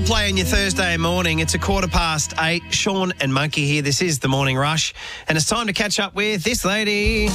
Coldplay on your Thursday morning. It's 8:15. Sean and Monkey here. This is the Morning Rush. And it's time to catch up with this lady.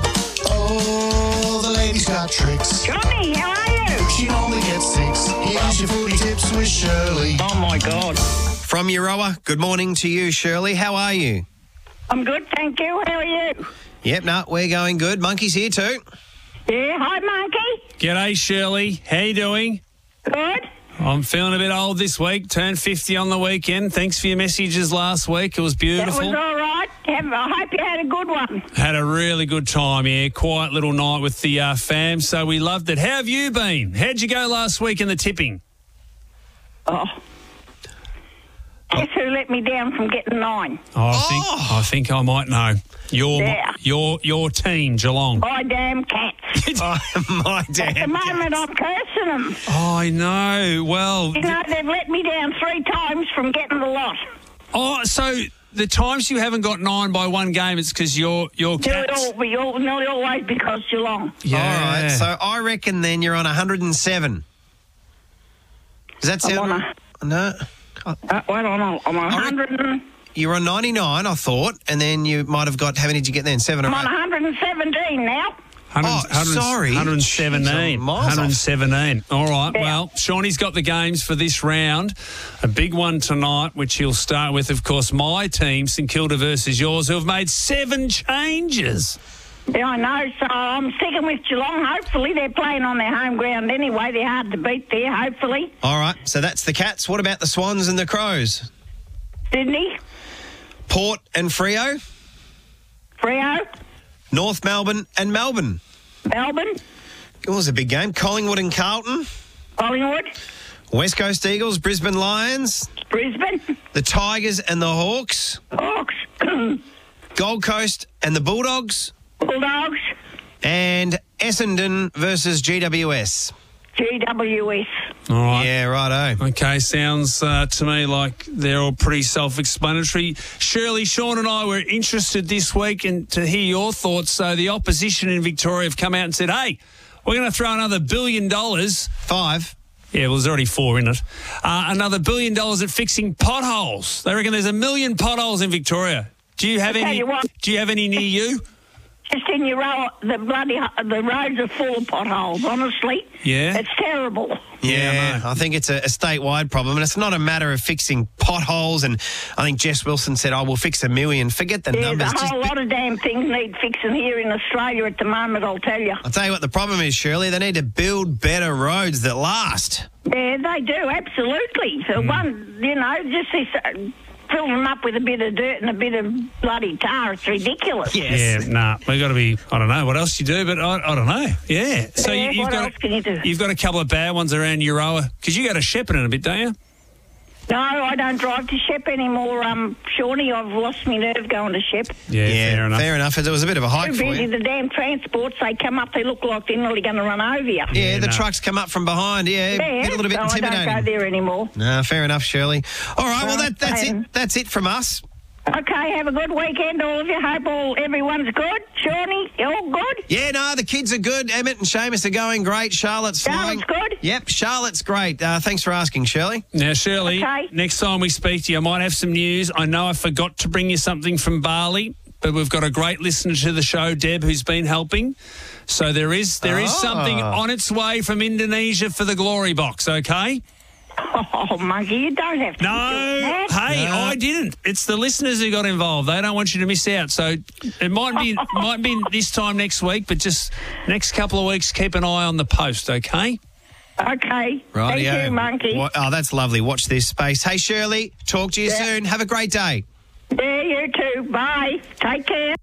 Oh, the lady's got tricks. Johnny, how are you? She only gets 6. Here's your footy tips with Shirley. Oh, my God. From Euroa, good morning to you, Shirley. How are you? I'm good, thank you. How are you? Yep, no, we're going good. Monkey's here too. Yeah, hi, Monkey. G'day, Shirley. How you doing? Good. I'm feeling a bit old this week. Turned 50 on the weekend. Thanks for your messages last week. It was That beautiful. was all right. I hope you had a good one. Had a really good time, yeah. Quiet little night with the fam, so we loved it. How have you been? How'd you go last week in the tipping? Oh. Guess who let me down from getting 9? I think I might know. Yeah. Your team, Geelong. My damn cats. My At the damn. moment, I'm cursing them. I know. Well, You know, they've let me down 3 times from getting the lot. so the times you haven't got 9 by one game, it's because your cats. Not always because Geelong. Yeah. All right, so I reckon then you're on 107. Does that sound... on No. Wait on, I'm on 100 and... You were on 99, I thought, and then you might have got... How many did you get then? 7 or 8? I'm on 117 now. Sorry. 117. Jeez, I'm miles off. 117. All right. Yeah. Well, Shawnee's got the games for this round. A big one tonight, which he'll start with, of course, my team, St Kilda versus yours, who have made 7 changes. Yeah, I know. So I'm sticking with Geelong. Hopefully, they're playing on their home ground anyway. They're hard to beat there, hopefully. All right, so that's the Cats. What about the Swans and the Crows? Sydney, Port and Freo? Freo, North Melbourne and Melbourne? Melbourne, It was a big game. Collingwood and Carlton? Collingwood, West Coast Eagles, Brisbane Lions? Brisbane, The Tigers and the Hawks? Hawks, Gold Coast and the Bulldogs? Bulldogs, And Essendon versus GWS? GWS. All right. Yeah, righto. Okay, sounds to me like they're all pretty self-explanatory. Shirley, Sean and I were interested this week and to hear your thoughts. So the opposition in Victoria have come out and said, hey, we're going to throw another $1 billion. 5. Yeah, well, there's already 4 in it. Another $1 billion at fixing potholes. They reckon there's 1 million potholes in Victoria. Do you have tell any? you what. Do you have any near you? Just in your road, the roads are full of potholes, honestly. Yeah? It's terrible. Yeah, I think it's a statewide problem, and it's not a matter of fixing potholes. And I think Jess Wilson said, "Oh, we'll fix 1 million." Forget the There's numbers. a whole lot of damn things need fixing here in Australia at the moment, I'll tell you. I'll tell you what the problem is, Shirley. They need to build better roads that last. Yeah, they do, absolutely. So one, just this... fill them up with a bit of dirt and a bit of bloody tar. It's ridiculous. Yes. Yeah, nah. We've got to be, I don't know what else you do, but I don't know. Yeah. So Yeah, what else can you do? You've got a couple of bad ones around Euroa because you go to Shepparton a bit, don't you? No, I don't drive to Shep anymore, Shawnee. I've lost my nerve going to Shep. Yeah, fair enough. It was a bit of a hike Too for busy, you. the damn transports, they come up, they look like they're nearly going to run over you. Yeah, the trucks come up from behind. Yeah, Yeah, get a little bit so intimidating. I don't go there anymore. No, fair enough, Shirley. All right, well, Right, that's it. That's it from us. Okay, have a good weekend, all of you. Hope everyone's good. Shawnee, you all good? Yeah, no, the kids are good. Emmett and Seamus are going great. Charlotte's flying. Charlotte's good? Yep, Charlotte's great. Thanks for asking, Shirley. Now, Shirley, Okay. next time we speak to you, I might have some news. I know I forgot to bring you something from Bali, but we've got a great listener to the show, Deb, who's been helping. So there is something on its way from Indonesia for the Glory Box, okay? Oh, Monkey, you don't have to do No, that. hey, I didn't. It's the listeners who got involved. They don't want you to miss out. So it might be this time next week, but just next couple of weeks, keep an eye on the post, okay? Okay. Rightio. Thank you, Monkey. Oh, that's lovely. Watch this space. Hey, Shirley, talk to you soon. Have a great day. Yeah, you too. Bye. Take care.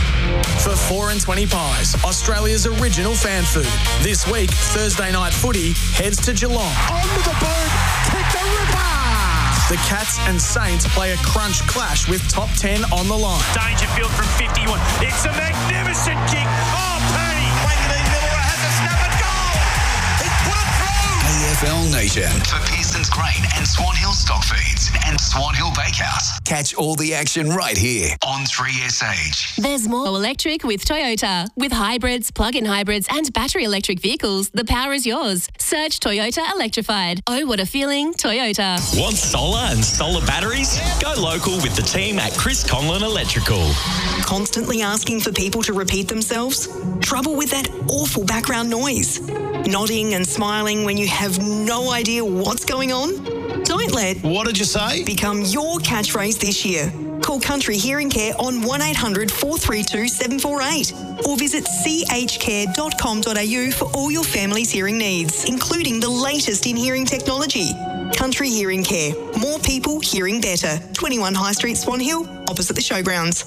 For 4 and 20 Pies, Australia's original fan food. This week, Thursday Night Footy heads to Geelong. Onto the boot. Kick the ripper. The Cats and Saints play a crunch clash with top 10 on the line. Dangerfield from 51. It's a magnificent kick. Oh, Payne. Wangley Miller has a snap and goal. He's put it through. AFL Nation for Pearson's Grain and Swan Hill Stock Feeds. Needs and Swan Hill Bakehouse. Catch all the action right here on 3SH. There's more electric with Toyota. With hybrids, plug-in hybrids and battery electric vehicles, the power is yours. Search Toyota Electrified. Oh, what a feeling, Toyota. Want solar and solar batteries? Go local with the team at Chris Conlon Electrical. Constantly asking for people to repeat themselves? Trouble with that awful background noise? Nodding and smiling when you have no idea what's going on? Don't let What did you say? become your catchphrase this year. Call Country Hearing Care on 1800 432 748 or visit chcare.com.au for all your family's hearing needs, including the latest in hearing technology. Country Hearing Care. More people hearing better. 21 High Street, Swan Hill, opposite the showgrounds.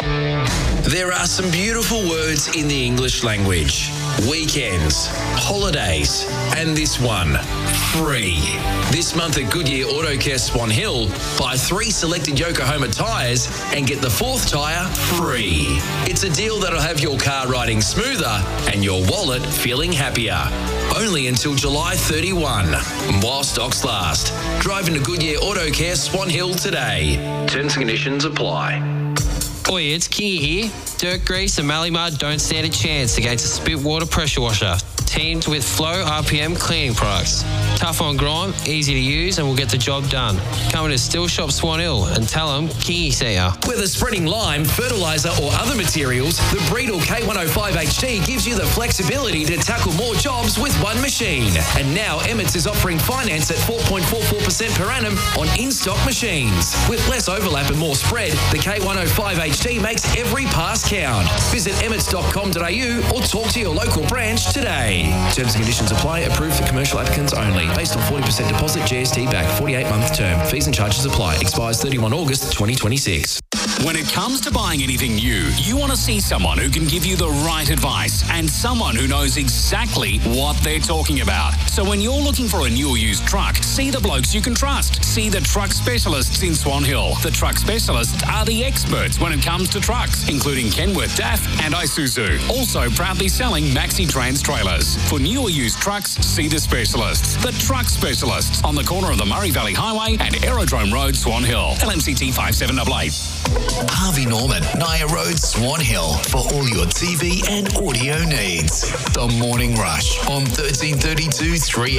There are some beautiful words in the English language. Weekends, holidays, and this one, free. This month at Goodyear Auto Care Swan Hill, buy 3 selected Yokohama tyres and get the 4th tyre free. It's a deal that'll have your car riding smoother and your wallet feeling happier. Only until July 31, while stocks last. Drive into Goodyear Auto Care Swan Hill today. Terms and conditions apply. Oi, it's Kingy here. Dirt grease and mallee mud don't stand a chance against a spit water pressure washer. Teamed with Flow RPM cleaning products. Tough on grime, easy to use, and will get the job done. Come to Still Shop Swan Hill and tell them Kingy sent ya. Whether spreading lime, fertiliser or other materials, the Breedle K105HT gives you the flexibility to tackle more jobs with one machine. And now Emmett's is offering finance at 4.44% per annum on in-stock machines. With less overlap and more spread, the K105HT makes every pass count. Visit emmets.com.au or talk to your local branch today. Terms and conditions apply. Approved for commercial applicants only. Based on 40% deposit, GST back, 48-month term. Fees and charges apply. Expires 31 August 2026. When it comes to buying anything new, you want to see someone who can give you the right advice and someone who knows exactly what they're talking about. So when you're looking for a new or used truck, see the blokes you can trust. See the truck specialists in Swan Hill. The truck specialists are the experts when it comes to trucks, including Kenworth DAF and Isuzu. Also proudly selling Maxi Trans trailers. For new or used trucks, see the specialists. The truck specialists on the corner of the Murray Valley Highway and Aerodrome Road, Swan Hill. LMCT 5788. Harvey Norman, Naya Road, Swan Hill, for all your TV and audio needs. The Morning Rush on 1332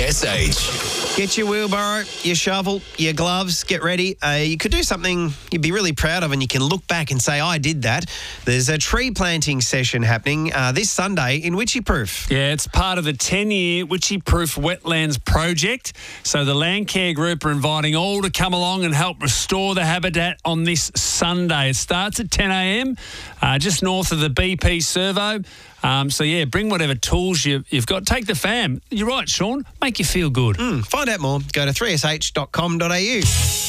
3SH. Get your wheelbarrow, your shovel, your gloves, get ready. You could do something you'd be really proud of and you can look back and say, I did that. There's a tree planting session happening this Sunday in Witchyproof. Yeah, it's part of the 10-year Witchyproof Wetlands project. So the Landcare Group are inviting all to come along and help restore the habitat on this Sunday. It starts at 10 a.m. Just north of the BP Servo. So, yeah, bring whatever tools you've got. Take the fam. You're right, Sean. Make you feel good. Find out more. Go to 3sh.com.au.